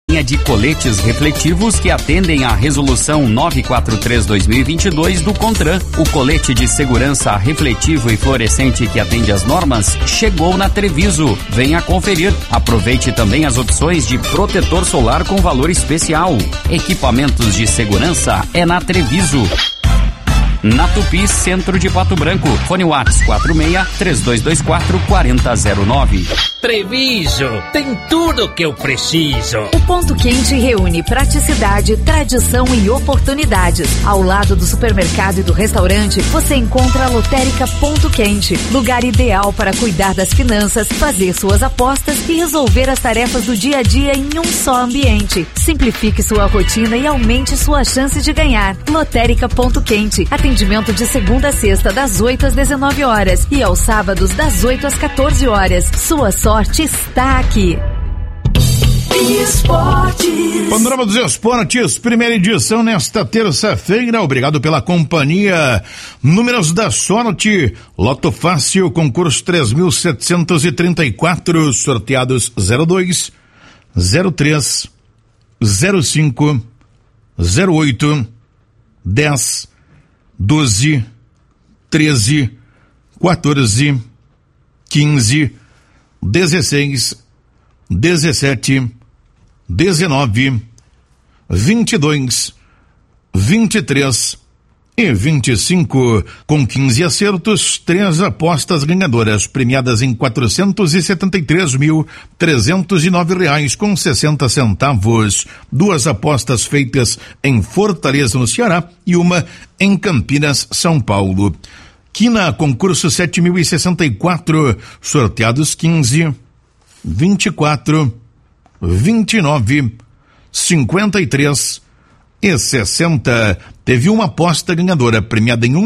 De coletes refletivos que atendem à resolução 943/2022 do CONTRAN. O colete de segurança refletivo e fluorescente que atende às normas chegou na Treviso. Venha conferir. Aproveite também as opções de protetor solar com valor especial. Equipamentos de segurança é na Treviso. Na Tupi, centro de Pato Branco. Fone Whats 46-3224-4009. Treviso, tem tudo que eu preciso. O Ponto Quente reúne praticidade, tradição e oportunidades. Ao lado do supermercado e do restaurante, você encontra a Lotérica Ponto Quente, lugar ideal para cuidar das finanças, fazer suas apostas e resolver as tarefas do dia a dia em um só ambiente. Simplifique sua rotina e aumente sua chance de ganhar. Lotérica Ponto Quente, atendimento de segunda a sexta das 8 às 19 horas e aos sábados das 8 às 14 horas. Sua sorte está aqui. Esportes. Panorama dos Esportes, primeira edição nesta terça-feira. Obrigado pela companhia. Números da sorte: Loto Fácil, concurso 3.734, sorteados 02, 03, 05, 08, 10, 12, 13, 14, 15, 16, 17, 19, 22, 23 e 25. Com 15 acertos, 3 apostas ganhadoras, premiadas em R$473.309,60. 2 apostas feitas em Fortaleza, no Ceará, e uma em Campinas, São Paulo. Quina, concurso 7.064, sorteados 15, 24, 29, 53 e 60. Teve uma aposta ganhadora premiada em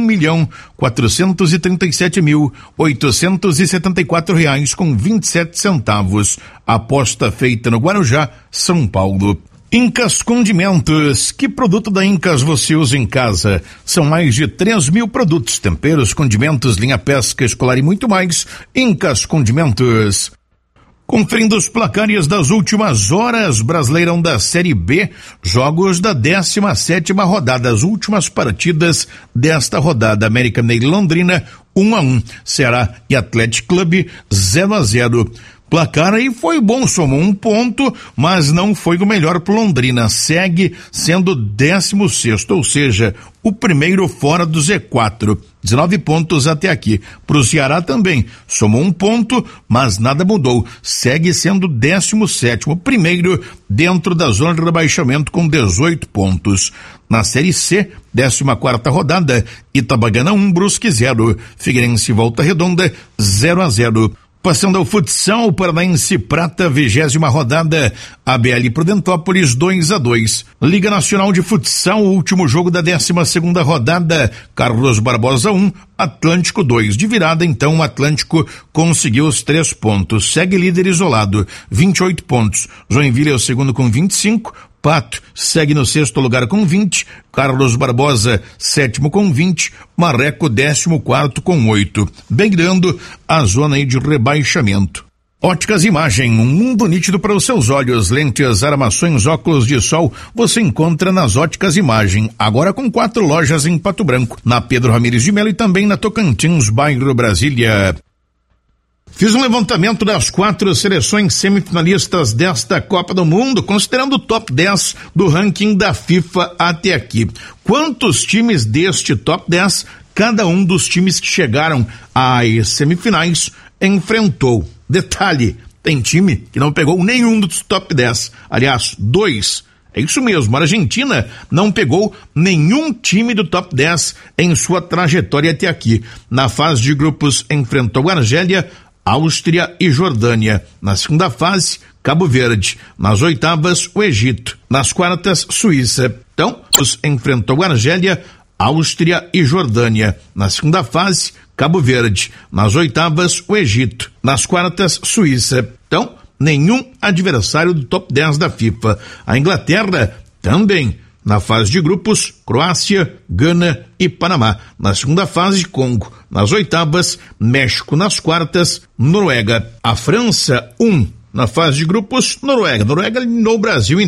R$1.437.874,27. Aposta feita no Guarujá, São Paulo. Incas Condimentos. Que produto da Incas você usa em casa? São mais de 3.000 produtos, temperos, condimentos, linha pesca escolar e muito mais. Incas Condimentos. Conferindo os placares das últimas horas, Brasileirão da Série B, jogos da 17ª rodada, as últimas partidas desta rodada. América Mineiro e Londrina, 1-1. Ceará e Atlético Clube, 0-0. Placar aí foi bom, somou 1 ponto, mas não foi o melhor pro Londrina. Segue sendo 16º, ou seja, o primeiro fora do Z4. 19 pontos até aqui. Pro Ceará também, somou 1 ponto, mas nada mudou. Segue sendo 17º, primeiro dentro da zona de rebaixamento com 18 pontos. Na Série C, 14ª rodada, Itabagana 1, Brusque 0. Figueirense e Volta Redonda, 0-0. Passando ao futsal, Paranaense Prata, 20ª rodada, ABL Prudentópolis 2-2. Liga Nacional de Futsal, último jogo da 12ª rodada, Carlos Barbosa 1, Atlântico 2. De virada, então, o Atlântico conseguiu os 3 pontos. Segue líder isolado, 28 pontos. Joinville é o segundo com 25. Pato segue no 6º lugar com 20, Carlos Barbosa 7º com 20, Marreco 14º com 8, beirando a zona aí de rebaixamento. Óticas Imagem, um mundo nítido para os seus olhos, lentes, armações, óculos de sol, você encontra nas Óticas Imagem, agora com 4 lojas em Pato Branco, na Pedro Ramires de Melo e também na Tocantins, bairro Brasília. Fiz um levantamento das 4 seleções semifinalistas desta Copa do Mundo, considerando o top 10 do ranking da FIFA até aqui. Quantos times deste top 10, cada um dos times que chegaram às semifinais enfrentou? Detalhe, tem time que não pegou nenhum dos top 10. Aliás, 2. É isso mesmo, a Argentina não pegou nenhum time do top 10 em sua trajetória até aqui. Na fase de grupos enfrentou a Argélia, Áustria e Jordânia. Na segunda fase, Cabo Verde. Nas oitavas, o Egito. Nas quartas, Suíça. Então, enfrentou a Argélia, Áustria e Jordânia. Na segunda fase, Cabo Verde. Nas oitavas, o Egito. Nas quartas, Suíça. Então, nenhum adversário do top 10 da FIFA. A Inglaterra também. Na fase de grupos, Croácia, Gana e Panamá. Na segunda fase, Congo. Nas oitavas, México. Nas quartas, Noruega. A França, 1. Na fase de grupos, Noruega. Noruega eliminou o Brasil em